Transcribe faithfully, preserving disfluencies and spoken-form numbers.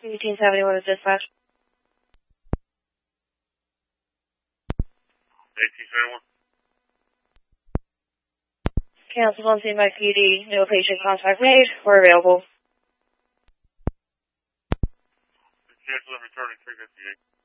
eighteen seventy-one is dispatch. eighteen seventy-one. Cancelled on scene by P D. No patient contact made. We're available. Cancel and returning three fifty-eight.